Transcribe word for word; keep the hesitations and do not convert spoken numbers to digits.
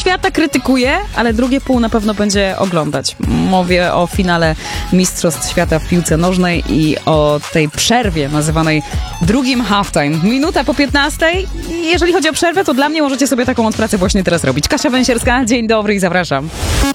świata krytykuje, ale drugie pół na pewno będzie oglądać. Mówię o finale Mistrzostw Świata w piłce nożnej i o tej przerwie nazywanej drugim halftime. Minuta po piętnastej. Jeżeli chodzi o przerwę, to dla mnie możecie sobie taką odpracę właśnie teraz robić. Kasia Węsierska, dzień dobry i zapraszam.